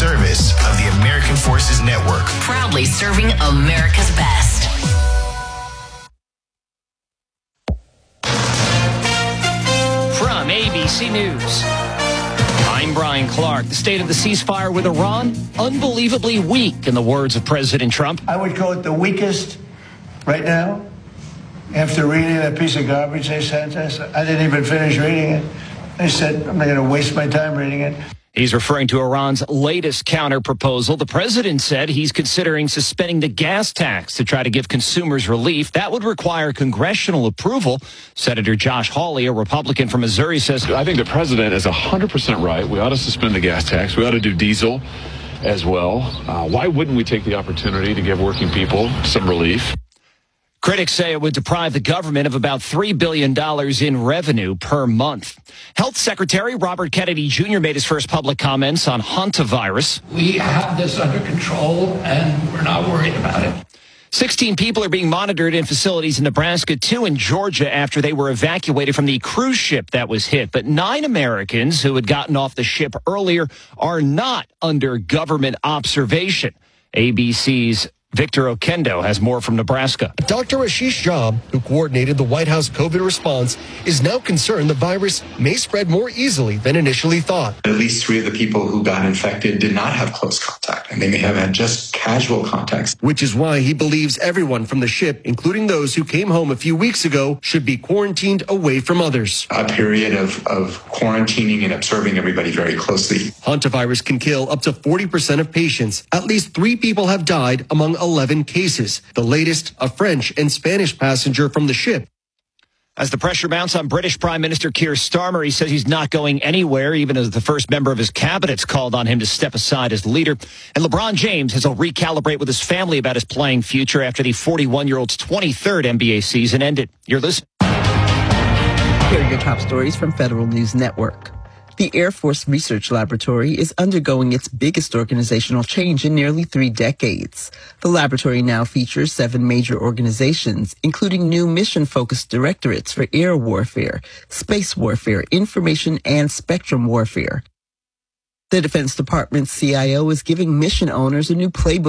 service of the American Forces Network. Proudly serving America's best. From ABC News, I'm Brian Clark. The state of the ceasefire with Iran, unbelievably weak, in the words of President Trump. I would call it the weakest right now. After reading that piece of garbage they sent us, I didn't even finish reading it. I said, I'm not going to waste my time reading it. He's referring to Iran's latest counter-proposal. The president said he's considering suspending the gas tax to try to give consumers relief. That would require congressional approval. Senator Josh Hawley, a Republican from Missouri, says, I think the president is 100% right. We ought to suspend the gas tax. We ought to do diesel as well. Why wouldn't we take the opportunity to give working people some relief? Critics say it would deprive the government of about $3 billion in revenue per month. Health Secretary Robert Kennedy Jr. made his first public comments on hantavirus. We have this under control, and we're not worried about it. 16 people are being monitored in facilities in Nebraska, 2 in Georgia, after they were evacuated from the cruise ship that was hit. But 9 Americans who had gotten off the ship earlier are not under government observation. ABC's Victor Okendo has more from Nebraska. Dr. Ashish Jha, who coordinated the White House COVID response, is now concerned the virus may spread more easily than initially thought. At least 3 of the people who got infected did not have close contact, and they may have had just casual contacts. Which is why he believes everyone from the ship, including those who came home a few weeks ago, should be quarantined away from others. A period of quarantining and observing everybody very closely. Hantavirus can kill up to 40% of patients. At least 3 people have died among 11 cases. The latest, a French and Spanish passenger from the ship. As the pressure mounts on British Prime Minister Keir Starmer, he says he's not going anywhere, even as the first member of his cabinet's called on him to step aside as leader. And LeBron James has to recalibrate with his family about his playing future after the 41-year-old's 23rd NBA season ended. You're listening. Here are your top stories from Federal News Network. The Air Force Research Laboratory is undergoing its biggest organizational change in nearly 3 decades. The laboratory now features 7 major organizations, including new mission-focused directorates for air warfare, space warfare, information, and spectrum warfare. The Defense Department's CIO is giving mission owners a new playbook